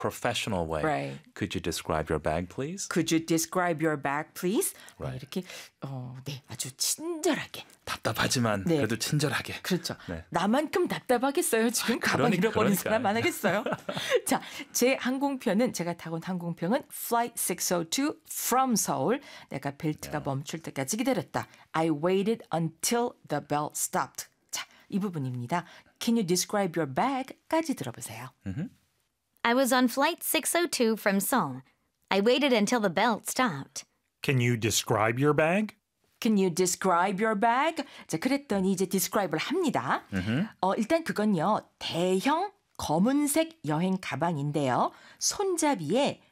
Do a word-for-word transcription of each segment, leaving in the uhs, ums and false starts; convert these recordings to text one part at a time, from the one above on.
professional way. Right. Could you describe your bag, please? Could you describe your bag, please? Right. 네, 이렇게 어, 네, 아주 친절하게. 답답하지만 네. 그래도 친절하게. 그렇죠. 네. 나만큼 답답하겠어요. 지금 가방 그러니까, 잃어버린 그러니까요. 사람 안 하겠어요. 자, 제 항공편은 제가 타고 온 항공편은 Flight sixty-two from Seoul. 내가 벨트가 Yeah. 멈출 때까지 기다렸다. I waited until the belt stopped. 자, 이 부분입니다. Can you describe your bag?까지 들어보세요. Mm-hmm. I was on flight six oh two from Seoul. I waited until the belt stopped. Can you describe your bag? Can you describe your bag? 자, 그랬더니 이제 describe를 합니다. Mm-hmm. 어, 일단 그건요. 대형 검은색 여행 가방인데요. 손잡이에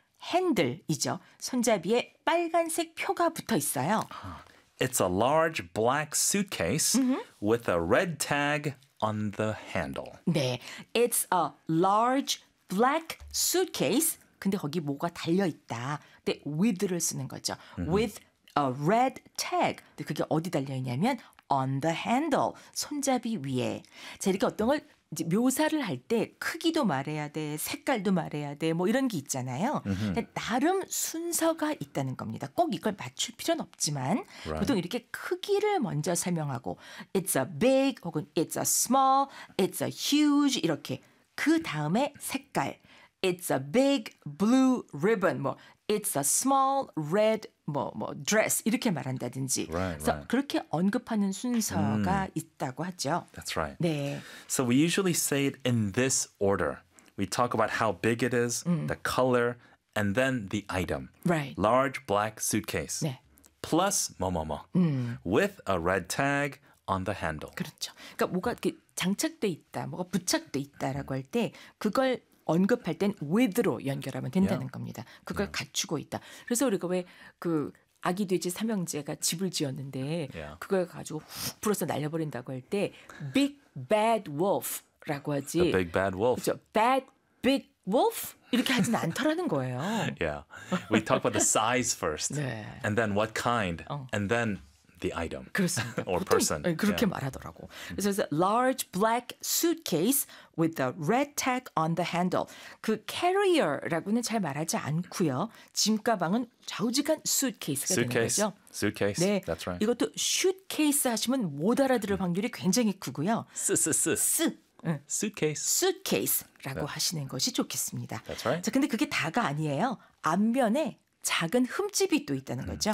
핸들이죠. 손잡이에 빨간색 표가 붙어 있어요. It's a large black suitcase Mm-hmm. with a red tag on the handle. 네, it's a large black suitcase. 근데 거기 뭐가 달려 있다. 근데 with를 쓰는 거죠. With a red tag. 근데 그게 어디 달려 있냐면 on the handle. 손잡이 위에. 자, 이렇게 어떤 걸 이제 묘사를 할 때 크기도 말해야 돼, 색깔도 말해야 돼, 뭐 이런 게 있잖아요. 근데 나름 순서가 있다는 겁니다. 꼭 이걸 맞출 필요는 없지만 Right. 보통 이렇게 크기를 먼저 설명하고 it's a big 혹은 it's a small, it's a huge 이렇게 그 다음에 색깔 it's a big blue ribbon 뭐 it's a small red 뭐, 뭐 dress 이렇게 말한다든지 Right, 그래서 right. 그렇게 언급하는 순서가 있다고 하죠. That's right. 네. So we usually say it in this order. We talk about how big it is, the color, and then the item. Right. Large black suitcase. 네. Plus 뭐뭐뭐. With a red tag on the handle. 그렇죠. 그러니까 뭐가 이렇게 장착돼 있다, 뭐가 부착돼 있다라고 할 때 그걸 언급할 땐 with로 연결하면 된다는 Yeah. 겁니다. 그걸 갖추고 있다. 그래서 우리가 왜 그 아기 돼지 삼형제가 집을 지었는데 Yeah. 그걸 가지고 훅 불어서 날려버린다고 할 때 big bad wolf라고 하지. The big bad wolf. 그렇죠. bad big wolf 이렇게 하진 않더라는 거예요. Yeah. We talk about the size first. 네. And then what kind. 어. And then the item. 그렇습니다. Or 보통 person. 네, 그렇게 Yeah. 말하더라고. 그래서 large black suitcase with the red tag on the handle. 그 carrier라고는 잘 말하지 않고요. 짐 가방은 좌우지간 suitcase가 되는 Suitcase. 거죠. Suitcase. 네, That's right. 이것도 suitcase 하시면 못 알아들을 확률이 굉장히 크고요. S-s-s. 스, 응, Suitcase. suitcase라고 하시는 것이 좋겠습니다. That's right. 자, 근데 그게 다가 아니에요. 앞면에 작은 흠집이 또 있다는 거죠.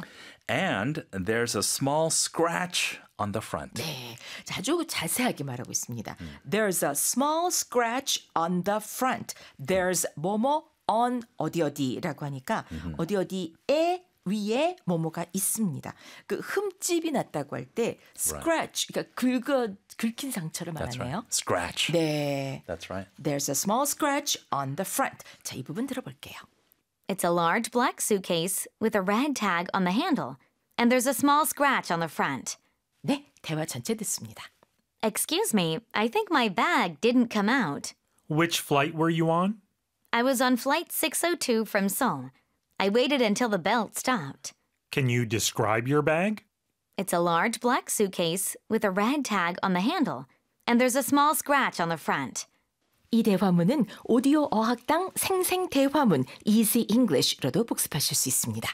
And there's a small scratch on the front. 네, 자, 아주 자세하게 말하고 있습니다. There's a small scratch on the front. There's 뭐뭐 on 어디 어디라고 하니까 어디 어디에 위에 뭐뭐가 있습니다. 그 흠집이 났다고 할 때 scratch, 그러니까 긁어 긁힌 상처를 That's 말하네요. right. Scratch. 네, That's right. There's a small scratch on the front. 자, 이 부분 들어볼게요. It's a large black suitcase with a red tag on the handle, and there's a small scratch on the front. 네, 대화 전체 듣습니다. Excuse me, I think my bag didn't come out. Which flight were you on? I was on flight six oh two from Seoul. I waited until the belt stopped. Can you describe your bag? It's a large black suitcase with a red tag on the handle, and there's a small scratch on the front. 이 대화문은 오디오 어학당 생생 대화문 Easy English로도 복습하실 수 있습니다.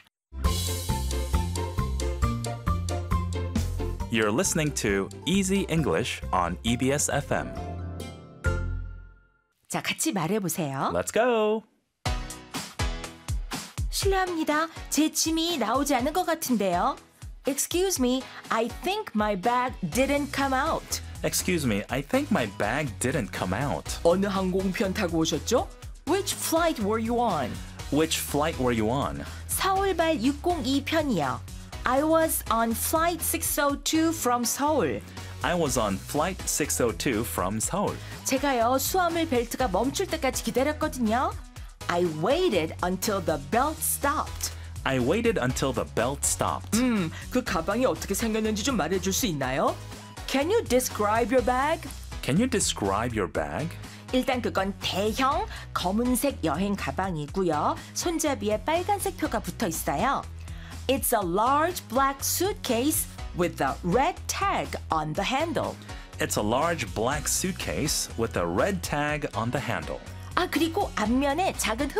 You're listening to Easy English on E B S F M. 자, 같이 말해보세요. Let's go. 실례합니다. 제 짐이 나오지 않은 것 같은데요. Excuse me, I think my bag didn't come out. Excuse me, I think my bag didn't come out. 어느 항공편 타고 오셨죠? Which flight were you on? Which flight were you on? 서울발 육공이 편이요. I was on flight six oh two from Seoul. I was on flight six oh two from Seoul. 제가요, 수화물 벨트가 멈출 때까지 기다렸거든요. I waited until the belt stopped. I waited until the belt stopped. 음, 그 가방이 어떻게 생겼는지 좀 말해줄 수 있나요? Can you describe your bag? Can you describe your bag? 일단 그건 대형 검은색 여행 가방이고요. 손잡이에 빨간색 표가 붙어 있어요. It's a large black suitcase with a red tag on the handle. It's a large black suitcase with a red tag on the handle. 아, 그리고 앞면에 작은 흠